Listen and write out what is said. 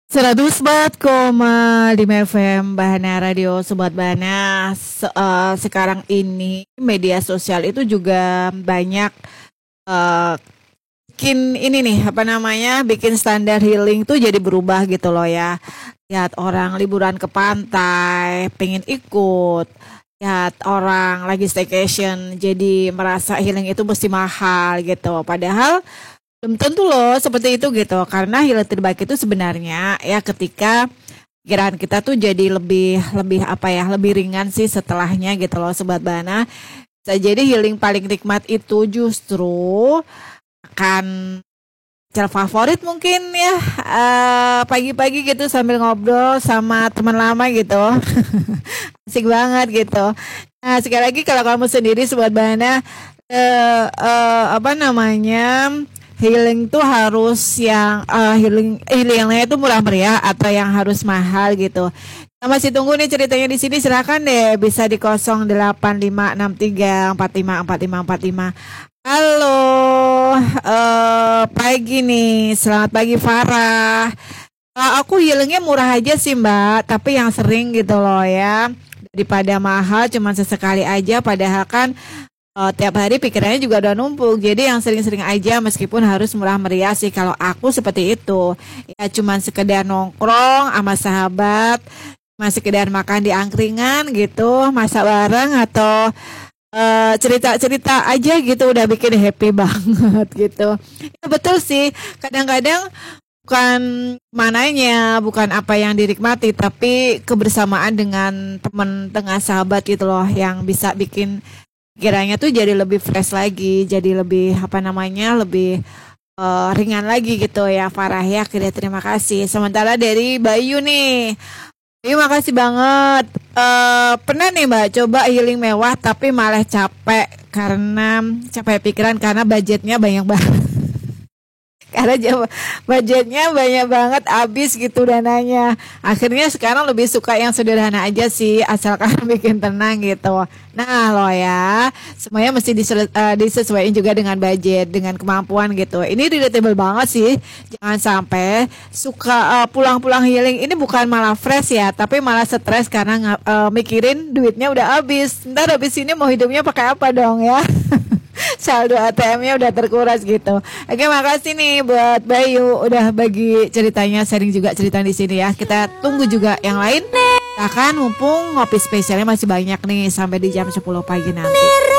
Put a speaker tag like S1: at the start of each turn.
S1: 104,5 FM Bahana Radio Sobat Bahana. Sekarang ini media sosial itu juga banyak eh, bikin ini nih bikin standar healing tuh jadi berubah gitu loh ya. Lihat orang liburan ke pantai pengen ikut, lihat orang lagi staycation jadi merasa healing itu mesti mahal gitu, padahal belum tentu loh seperti itu gitu. Karena healing terbaik itu sebenarnya ya ketika pikiran kita tuh jadi lebih lebih lebih ringan sih setelahnya gitu loh Sobat Bana. Bisa jadi healing paling nikmat itu justru akan cara favorit mungkin ya, pagi-pagi gitu sambil ngobrol sama teman lama gitu. Asik banget gitu. Nah sekali lagi kalau kamu sendiri Sobat Bana, eh, apa namanya healing tuh harus yang healingnya itu murah meriah atau yang harus mahal gitu. Kita masih tunggu nih ceritanya di sini, silakan deh bisa di 085634545455. Halo, pagi nih, selamat pagi Farah. Aku healingnya murah aja sih Mbak, tapi yang sering gitu loh ya, daripada mahal cuman sesekali aja, padahal kan tiap hari pikirannya juga udah numpuk. Jadi yang sering-sering aja meskipun harus murah meriah sih. Kalau aku seperti itu, ya cuman sekedar nongkrong sama sahabat, cuma sekedar makan di angkringan gitu, masak bareng atau cerita-cerita aja gitu udah bikin happy banget gitu. Ya betul sih, kadang-kadang bukan mananya, bukan apa yang dinikmati, tapi kebersamaan dengan teman tengah sahabat gitu loh yang bisa bikin kiranya tuh jadi lebih fresh lagi, jadi lebih lebih ringan lagi gitu ya Farah ya. Terima kasih. Sementara dari Bayu nih, terima kasih banget. Pernah nih Mbak coba healing mewah tapi malah capek pikiran karena budgetnya banyak banget. Karena budgetnya banyak banget, habis gitu dananya. Akhirnya sekarang lebih suka yang sederhana aja sih, asalkan bikin tenang gitu. Nah lo ya, semuanya mesti disesuaikan juga dengan budget, dengan kemampuan gitu. Ini relatable banget sih. Jangan sampai suka pulang-pulang healing ini bukan malah fresh ya, tapi malah stres karena mikirin duitnya udah habis. Ntar habis ini mau hidupnya pakai apa dong ya? Saldo ATM-nya udah terkuras gitu. Oke, makasih nih buat Bayu udah bagi ceritanya, sharing juga cerita di sini ya. Kita tunggu juga yang lain. Bahkan mumpung ngopi spesialnya masih banyak nih sampai di jam 10 pagi nanti.